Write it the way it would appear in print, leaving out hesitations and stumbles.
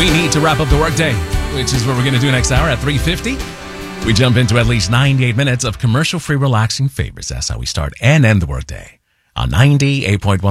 We need to wrap up the workday, which is what we're going to do next hour at 3:50. We jump into at least 98 minutes of commercial-free relaxing favorites. That's how we start and end the workday on 98.1